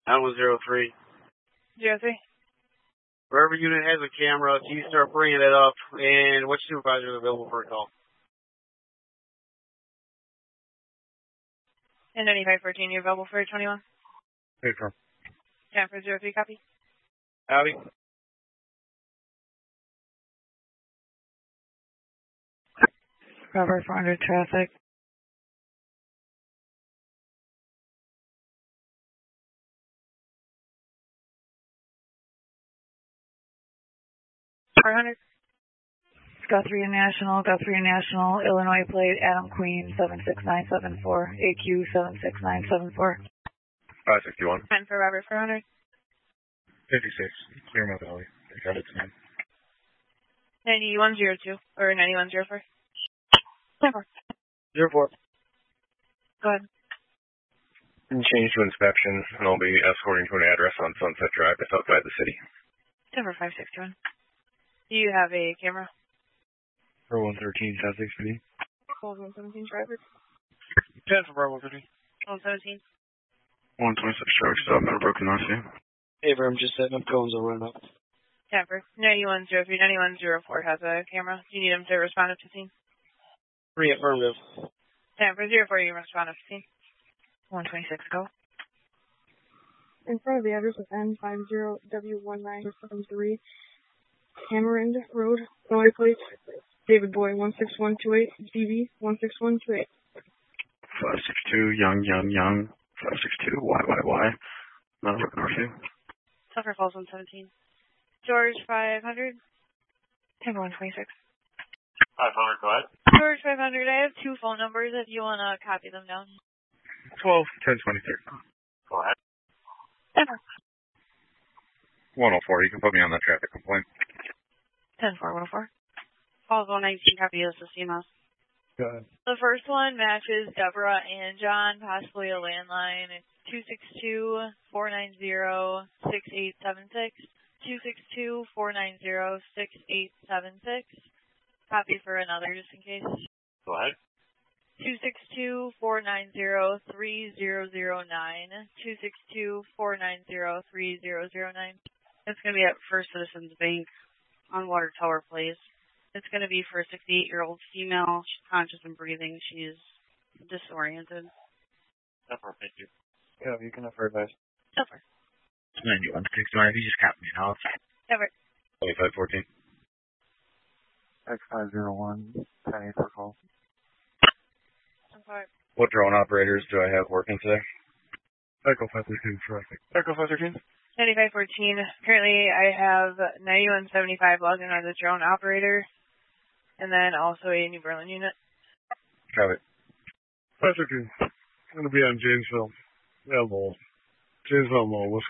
9103. 03. Wherever unit has a camera, you start bringing it up, and which supervisor is available for a call? And 9514, you're available for 21? Hey, Carl. Stanford 03, copy. Howdy. Cover for under traffic. Guthrie National, Illinois plate, Adam Queen, 76974, AQ 76974. 561. 10 for Robert 400. 56. Clearmouth Valley. I got it tonight. 9102, or 9104. 04. Go ahead. Change to inspection, and I'll be escorting to an address on Sunset Drive that's outside the city. 10 for 561. Do you have a camera? For 113 South 650. 117 driver. 10 for Bravo 50. 117. 126 Charlie, stop at a broken RC. Hey, I'm just setting up cones. I'll run up. 10 for 9103, 9104 has a camera. Do you need him to respond up to scene? 3 affirmative. 10 for 04, you can respond up to scene. 126, go. In front of the address of N50W1973, Tamarind Road, Illinois plate, David Boy, 16128, DB, 16128. 562, young. 562, YYY. Not a broken RC. Suffer Falls 117. George 500. 10 for 126. 500, go ahead. George 500, I have 2 phone numbers if you want to copy them down. 12, 1023. Go ahead. 104, you can put me on that traffic complaint. 10 for 104. Falls 119, copy this to CMOS. Go ahead. The first one matches Deborah and John, possibly a landline. It's 262-490-6876. 262-490-6876. Copy for another just in case. Go ahead. 262-490-3009. 262-490-3009. It's going to be at First Citizens Bank on Water Tower Place. It's going to be for a 68-year-old female. She's conscious and breathing. She's disoriented. Suffer, thank you. Yeah, you can have her advice. Suffer. 91, 61, if you just copy me now. Suffer. 2514. X501, 10 for call. What drone operators do I have working today? Echo 513 traffic. Echo 513. 9514. Currently, I have 9175 logged in as a drone operator, and then also a New Berlin unit. Copy. 513. I'm going to be on Janesville. Yeah, Lowell. Janesville, Lowell.